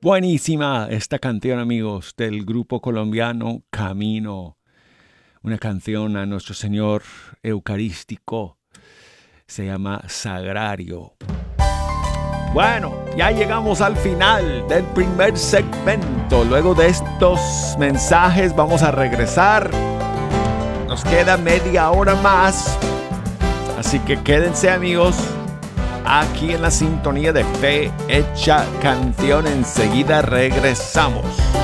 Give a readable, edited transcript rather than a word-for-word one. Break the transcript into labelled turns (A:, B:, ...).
A: Buenísima esta canción, amigos, del grupo colombiano Camino. Una canción a nuestro Señor Eucarístico. Se llama Sagrario. Bueno, ya llegamos al final del primer segmento. Luego de estos mensajes vamos a regresar. Nos queda media hora más. Así que quédense, amigos, aquí en la sintonía de Fe Hecha Canción. Enseguida regresamos.